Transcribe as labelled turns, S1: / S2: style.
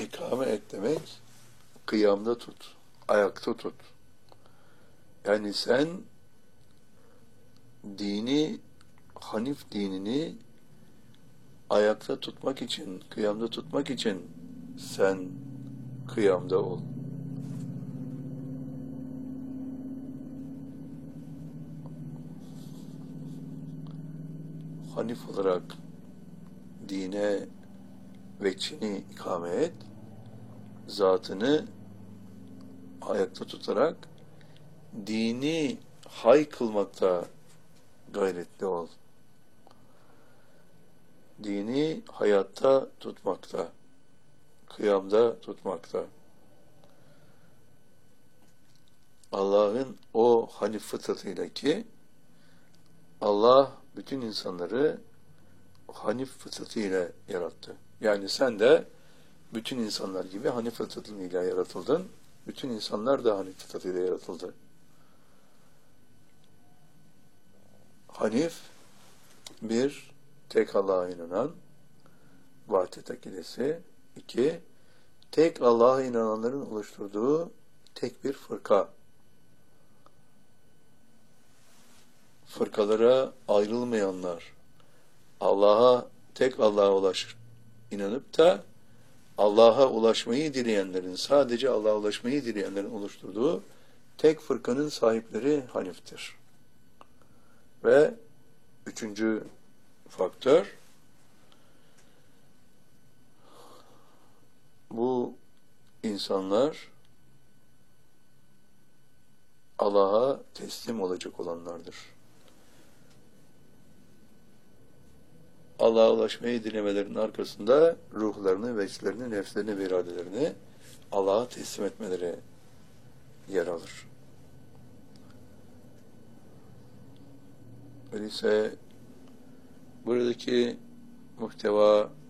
S1: İkame et demek, kıyamda tut, ayakta tut. Yani sen dini, Hanif dinini ayakta tutmak için, kıyamda tutmak için sen kıyamda ol. Hanif olarak dine veçhini ikame et, zatını ayakta tutarak dini hay kılmakta gayretli ol. Dini hayatta tutmakta, kıyamda tutmakta. Allah'ın o hanif fıtratıyla ki Allah bütün insanları hanif fıtratıyla yarattı. Yani sen de bütün insanlar gibi hanif fıtratıyla yaratıldın. Bütün insanlar da hanif fıtratıyla yaratıldı. Hanif, bir, tek Allah'a inanan, vahdet akidesi. İki, tek Allah'a inananların oluşturduğu tek bir fırka. Fırkalara ayrılmayanlar, tek Allah'a inanıp da Allah'a ulaşmayı dileyenlerin, sadece Allah'a ulaşmayı dileyenlerin oluşturduğu tek fırkanın sahipleri Hanif'tir. Ve üçüncü faktör, bu insanlar Allah'a teslim olacak olanlardır. Allah'a ulaşmayı dilemelerinin arkasında ruhlarını, veçlerini, nefslerini ve iradelerini Allah'a teslim etmeleri yer alır. Öyleyse buradaki muhteva